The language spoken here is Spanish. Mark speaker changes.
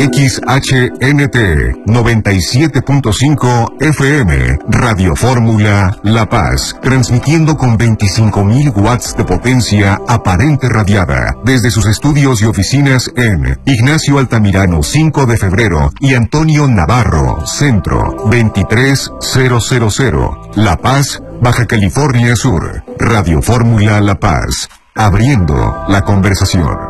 Speaker 1: XHNT 97.5 FM, Radio Fórmula La Paz, transmitiendo con 25.000 watts de potencia aparente radiada desde sus estudios y oficinas en Ignacio Altamirano 5 de febrero y Antonio Navarro, Centro 23000, La Paz, Baja California Sur. Radio Fórmula La Paz, abriendo la conversación.